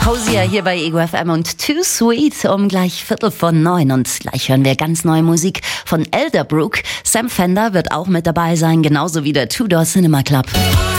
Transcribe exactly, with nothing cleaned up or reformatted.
Hosier hier bei Ego F M und Too Sweet um gleich Viertel von neun. Und gleich hören wir ganz neue Musik von Elderbrook. Sam Fender wird auch mit dabei sein, genauso wie der Two Door Cinema Club.